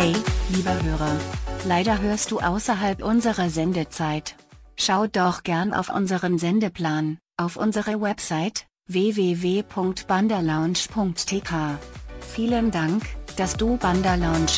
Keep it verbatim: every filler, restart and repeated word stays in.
Hey, lieber Hörer. Leider hörst du außerhalb unserer Sendezeit. Schau doch gern auf unseren Sendeplan, auf unsere Website, w w w punkt bandalounge punkt t k. Vielen Dank, dass du Bandalounge